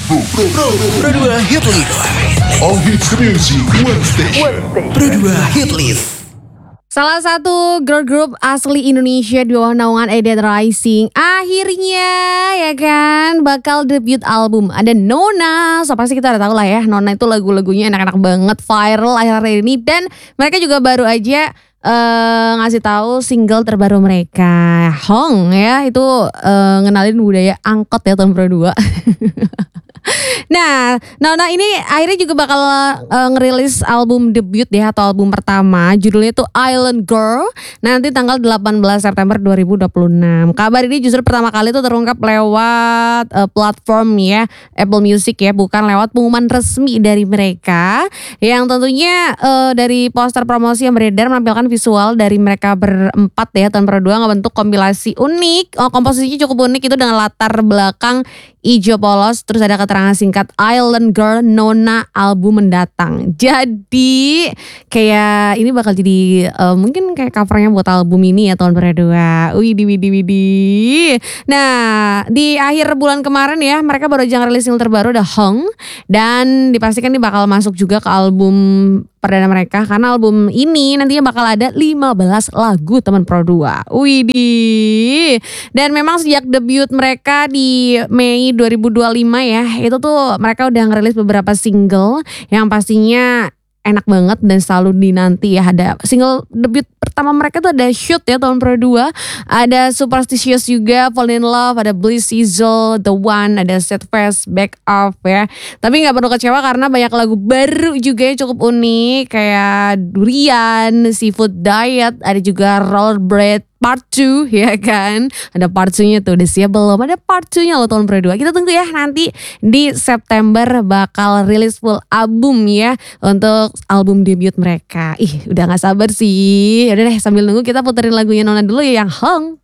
Pro 2 Hit List. All hits music, one station. Pro 2 Hit List. Salah satu girl group asli Indonesia di bawah naungan Edet Rising akhirnya ya kan bakal debut album. Ada Nona, so pasti kita udah tahu lah ya, Nona itu lagu-lagunya enak-enak banget, viral akhir-akhir ini. Dan mereka juga baru aja ngasih tahu single terbaru mereka, Hong ya, itu ngenalin budaya angkot ya tahun Pro 2. Nah, Nona ini akhirnya juga bakal ngerilis album debut ya, atau album pertama. Judulnya itu Island Girl. Nanti tanggal 18 September 2026. Kabar ini justru pertama kali itu terungkap lewat platform ya, Apple Music ya, bukan lewat pengumuman resmi dari mereka. Yang tentunya dari poster promosi yang beredar menampilkan visual dari mereka berempat ya, tahun Pro 2 ngebentuk kompilasi unik. Komposisinya cukup unik itu dengan latar belakang hijau polos, terus ada keterangan singkat Island Girl Nona album mendatang. Jadi kayak ini bakal jadi mungkin kayak covernya buat album ini ya tahun berdua. Widih. Nah di akhir bulan kemarin ya mereka baru aja ngerilis single terbaru The Hung, dan dipastikan ini bakal masuk juga ke album perdana mereka, karena album ini nantinya bakal ada 15 lagu teman Pro 2. Widih. Dan memang sejak debut mereka di Mei 2025 ya, itu tuh mereka udah ngerilis beberapa single yang pastinya enak banget dan selalu dinanti ya. Ada single debut pertama mereka tuh ada Shoot ya tahun Pro 2, ada Superstitious juga, Fall in Love, ada Bliss Sizzle, The One, ada Set Fast, Back Off ya. Tapi gak perlu kecewa karena banyak lagu baru juga yang cukup unik, kayak Durian, Seafood Diet, ada juga Rollerblade Part 2 ya kan. Ada part 2-nya tuh, udah siap belum? Ada part 2-nya loh tahun Pro 2. Kita tunggu ya, nanti di September bakal rilis full album ya untuk album debut mereka. Udah gak sabar sih. Yaudah deh, sambil nunggu kita puterin lagunya Nona dulu ya yang Hung.